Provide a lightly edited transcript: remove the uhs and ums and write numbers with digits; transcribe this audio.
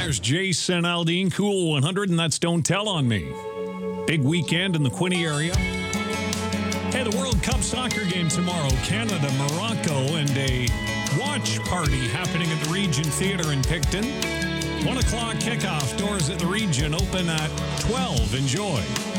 there's Jason Aldean, Cool 100, and that's Don't Tell on Me. Big weekend in the Quinte area. Hey, the World Cup soccer game tomorrow, Canada, Morocco, and a watch party happening at the Region Theatre in Picton. 1 o'clock kickoff. Doors at the Region open at 12. Enjoy.